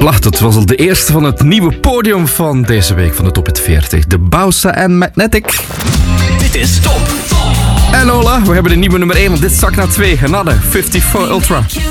Voilà, dat was al de eerste van het nieuwe podium van deze week van de Top Hit 40. De Bausa en Magnetic. Dit is Top. En hola, we hebben de nieuwe nummer 1, want dit zakt naar 2. Another 54 Ultra.